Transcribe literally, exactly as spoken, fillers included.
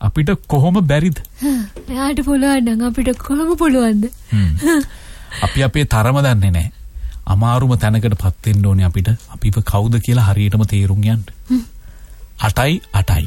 අපිට කොහොම බැරිද? එයාට පුළුවන් නම් අපිට කොහොම පුළුවන්ද? අපි අපේ තරම දන්නේ නැහැ. අමාරුම තැනකටපත් වෙන්න ඕනේ අපිට. අපිව කවුද කියලා හරියටම තේරුම් ගන්න. අටයි අටයි